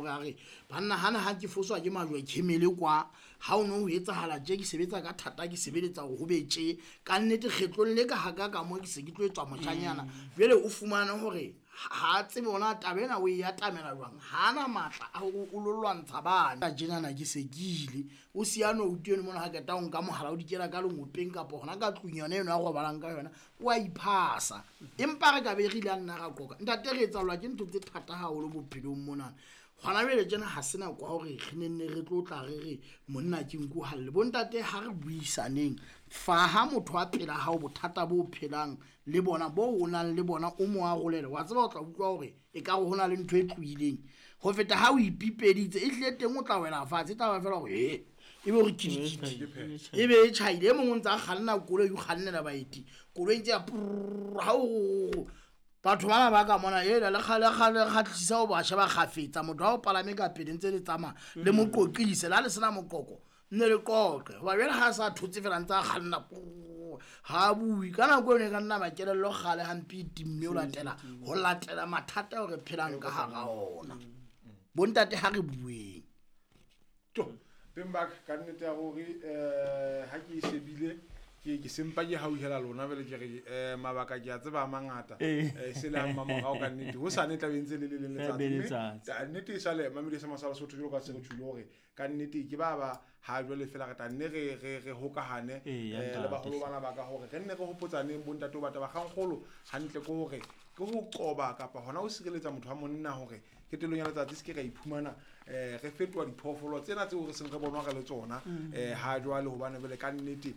hore a re banna hana ha ke foswa ke majwe khemele kwa ha o no ho etsahala je ke sebetsa ka thata ke sebeletsa ho betje ka nnete kgetlong le ka haka ka mo ke se ke tlo etswa motlanyana jwale o fumana hore ha tsebe bona tabena o ya tamela jwang hana matla a o lolwantsha bana jenana ke sekile o siano o tiene mona ha ke ta o nka mohala o dikela ka lengopeng ka hona ka tlunyana eno ya go balang ka yona wa iphasa empa re ka be rile a nna ga koka ntate re etsalwa ke ntho tse thata haholo bophelong mona gona bele jena ha sena kwa hore re nenne re tlo tla re monna ke nku halle bontate ha re buisaneng fa ha motho a phela ha o bothata bo phelang le bona bo o nang le bona o mo a golele wa tseba o tla utlwa hore e ka go hona le ntho e tluileng go feta ha o ipipeditse e hle teng o tla wela fatshe tla ba fela gore e be re kidikidi e be e chaile mongwe ntse a kganna koloi o khannela baeti koloi ntse ya ha o batho bana ba ka mona e le kgale tlisa o ba sheba khafetsa motho wa o palame ka pele ntse le tsama le moqoqise la le sena moqoqo nne le qoqe ba bela ha sa thotse fela ntse a kganna ha bui kana go ne ka nna ba kelello khale hampi timme o latela mathata o re phelang ka hara ona bontate ha re bueng to bemba ka nnete ya gore ha ke shebile ke sempa ke hauhela lona bele ke re mabaka ke a tseba mangata se la mamorao ka nnete ho sa ne tla bentse le letsatsi nnete e sale mamile sa masala sotho jolo ka se re tshilo hore ka nnete ke ba ha jole fela ka tanne re hokahane le baholo bana ba ka hore re nne re hopotsane bontate ba taba ganggolo hantle ko hore ke ho qoba kapa hona o sireletsa motho wa monna hore ke telong ya letsatsi se ke ga iphumana re fetwa diphoofolo tsena tse hore seng re bonwa ga le tsona ha jwale hobane bele ka nnete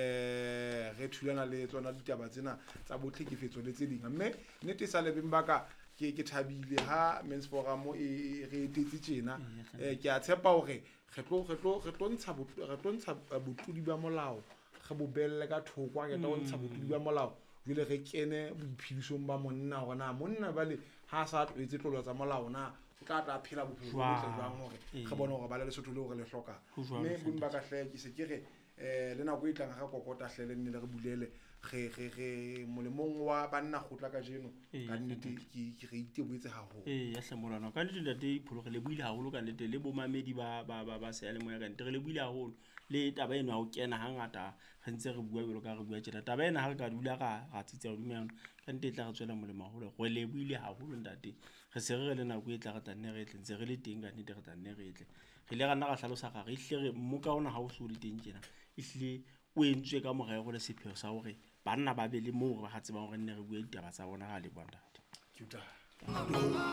re thulana le tsona ditaba tsena tsa botlhekefetso le tse ding mme nnete sa le bembaka ke thabile ha men's forum e re etetse tjena ke a tshepa hore re tlo ntsha botlodi ba molao re bobelle ka thoko ke tlo ntsha botlodi ba molao jule re kene boiphilisong ba monna gona monna bale ha sa tlwetse tlolo tsa molao na o tla phela bophelo bo botle jwang hore re bone hore ba le Lesotho le hore le hloka mme bumba ka hle ke se ke re le na go itlang ga kokota hlele nne le re bulele re molemong wa banna gotla ka jeno ka nnete ke re iteboetse haholo ya hlemolana ka nnete ntate ipholo le buile haholo ka nnete le bomamedi ba se le moya ka nnete re le buile haholo le taba eno ha o kena hangata re ntse re bua belo ka re bua tjena taba ena ha re ka dula ga tsitse go dumela ka nnete tla re tswela molemo haholo go le buile haholo ntate re se re le na go etla ga tanne re tle ntse re le teng ka nnete re tanne re tle re le ga nna ga hlalosa ga re hle re mmoka ona ha o se le teng tjena e hle o entswe ka morego le sepheo sa hore banna ba be le moo ba ga tseba hore nne re bua ditaba tsa bona ga le bontate